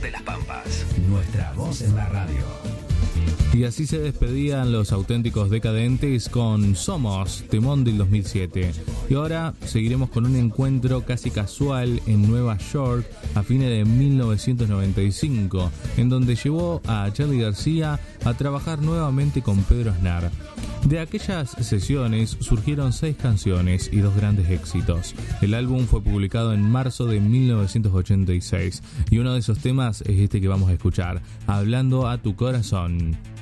de las Pampas. Nuestra voz en la radio. Y así se despedían los Auténticos Decadentes con Somos, temón del 2007. Y ahora seguiremos con un encuentro casi casual en Nueva York a fines de 1995, en donde llevó a Charly García a trabajar nuevamente con Pedro Aznar. De aquellas sesiones surgieron 6 canciones y 2 grandes éxitos. El álbum fue publicado en marzo de 1986 y uno de esos temas es este que vamos a escuchar, Hablando a tu corazón.